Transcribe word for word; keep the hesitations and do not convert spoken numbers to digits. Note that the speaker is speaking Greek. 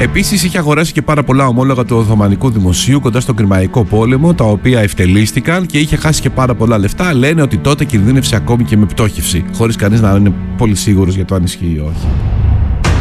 Επίσης, είχε αγοράσει και πάρα πολλά ομόλογα του Οθωμανικού Δημοσίου κοντά στον Κρημαϊκό Πόλεμο, τα οποία ευτελίστηκαν και είχε χάσει και πάρα πολλά λεφτά. Λένε ότι τότε κινδύνευσε ακόμη και με πτώχευση, χωρίς κανείς να είναι πολύ σίγουρος για το αν ισχύει ή όχι.